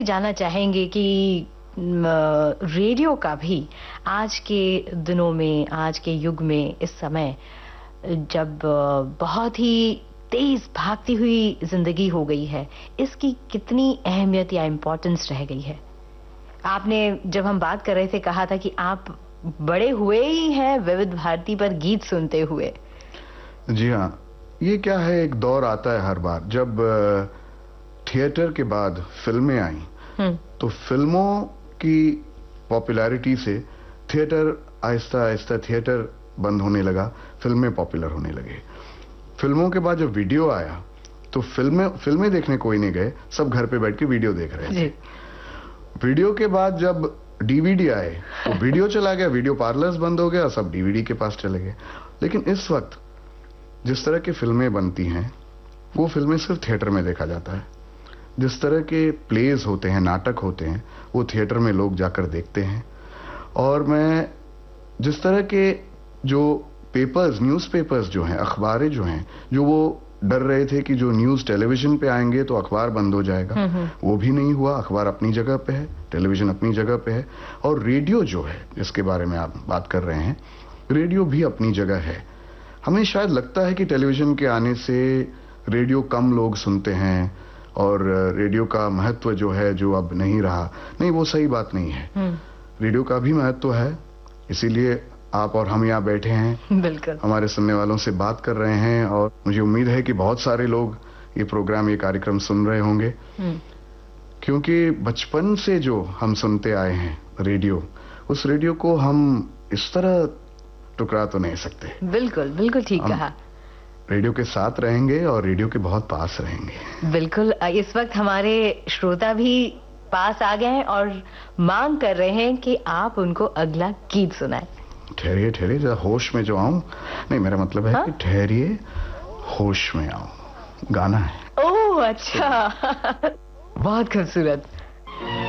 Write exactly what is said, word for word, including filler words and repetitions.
जानना चाहेंगे कि म, रेडियो का भी आज के दिनों में, आज के युग में, इस समय जब अ, बहुत ही तेज भागती हुई जिंदगी हो गई है, इसकी कितनी अहमियत या इम्पोर्टेंस रह गई है? आपने जब हम बात कर रहे थे कहा था कि आप बड़े हुए ही हैं विविध भारती पर गीत सुनते हुए। जी हाँ, ये क्या है, एक दौर आता है हर बार जब थिएटर के बाद फिल्में आई, हम्म, तो फिल्मों की पॉपुलैरिटी से थिएटर आहिस्ता आहिस्ता थिएटर बंद होने लगा, फिल्में पॉपुलर होने लगे। फिल्मों के बाद जब वीडियो आया तो फिल्में फिल्में देखने कोई नहीं गए, सब घर पे बैठ के वीडियो देख रहे थे। वीडियो के बाद जब डीवीडी आए तो वीडियो चला गया, वीडियो पार्लर्स बंद हो गया, सब डीवीडी के पास चले गए। लेकिन इस वक्त जिस तरह की फिल्में बनती हैं वो फिल्में सिर्फ थिएटर में देखा जाता है। जिस तरह के प्लेज होते हैं, नाटक होते हैं, वो थिएटर में लोग जाकर देखते हैं। और मैं जिस तरह के जो पेपर्स, न्यूज़पेपर्स जो हैं, अखबारें जो हैं, जो वो डर रहे थे कि जो न्यूज़ टेलीविजन पे आएंगे तो अखबार बंद हो जाएगा, वो भी नहीं हुआ। अखबार अपनी जगह पे है, टेलीविजन अपनी जगह पे है, और रेडियो जो है जिसके बारे में आप बात कर रहे हैं, रेडियो भी अपनी जगह है। हमें शायद लगता है कि टेलीविजन के आने से रेडियो कम लोग सुनते हैं और रेडियो का महत्व जो है जो अब नहीं रहा। नहीं, वो सही बात नहीं है। रेडियो का भी महत्व है, इसीलिए आप और हम यहाँ बैठे हैं, बिल्कुल हमारे सुनने वालों से बात कर रहे हैं, और मुझे उम्मीद है कि बहुत सारे लोग ये प्रोग्राम, ये कार्यक्रम सुन रहे होंगे, क्योंकि बचपन से जो हम सुनते आए हैं रेडियो, उस रेडियो को हम इस तरह टुकरा तो नहीं सकते। बिल्कुल बिल्कुल ठीक कहा। रेडियो के साथ रहेंगे और रेडियो के बहुत पास रहेंगे। बिल्कुल, इस वक्त हमारे श्रोता भी पास आ गए हैं और मांग कर रहे हैं कि आप उनको अगला गीत सुनाएं। ठहरिए ठहरिए, जरा होश में जो आऊं। नहीं, मेरा मतलब है, हाँ? कि ठहरिए, होश में आऊं गाना है। ओह अच्छा बहुत खूबसूरत।